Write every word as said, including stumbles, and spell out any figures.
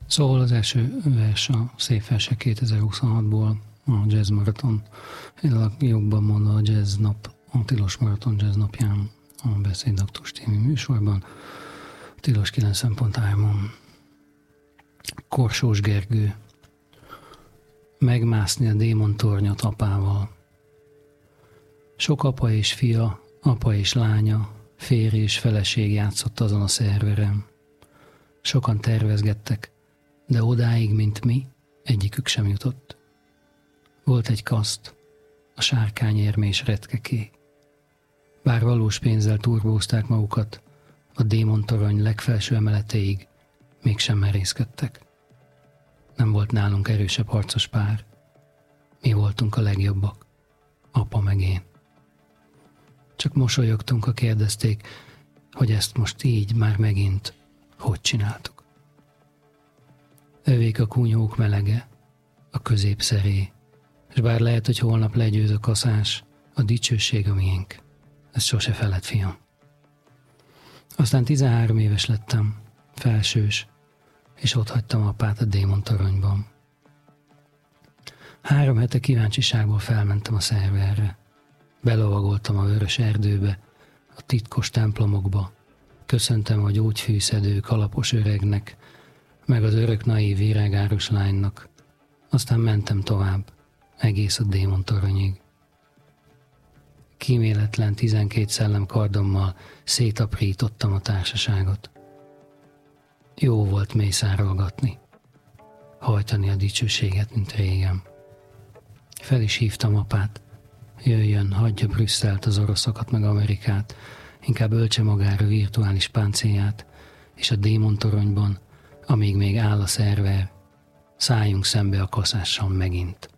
Szóval az első vers a Szép Versek kétezer-huszonhatból, a Jazz Marathon, jobban mondva a Jazz Nap, a Tilos Marathon Jazz Napján, a Beszédaktus című műsorban, Tilos kilencven pont három. Korsós Gergő. Megmászni a démontornyot apával. Sok apa és fia, apa és lánya, férj és feleség játszott azon a szerveren. Sokan tervezgettek, de odáig, mint mi, egyikük sem jutott. Volt egy kaszt, a sárkányérmés retkeké. Bár valós pénzzel turbózták magukat, a démontorony legfelső emeleteig mégsem merészkedtek. Nem volt nálunk erősebb harcos pár. Mi voltunk a legjobbak, apa meg én. Csak mosolyogtunk, ha kérdezték, hogy ezt most így már megint hogy csináltuk. Övék a kunyhók melege, a középszeré, és bár lehet, hogy holnap legyőz a kaszás, a dicsőség a miénk. Ez sose feled, fiam. Aztán tizenhárom éves lettem, felsős, és ott hagytam apát a démontoronyban. Három hete kíváncsiságból felmentem a szerverre. Belovagoltam a vörös erdőbe, a titkos templomokba, köszöntem a gyógyfűszedő kalapos öregnek, meg az örök naív virágáros lánynak, aztán mentem tovább, egész a démontoronyig. Kíméletlen tizenkét szellem kardommal szétaprítottam a társaságot. Jó volt mészárolgatni, hajtani a dicsőséget, mint régen. Fel is hívtam apát, jöjjön, hagyja Brüsszelt, az oroszokat meg Amerikát, inkább öltse magára virtuális páncélját, és a démontoronyban, amíg még áll a szerver, szálljunk szembe a kaszással megint.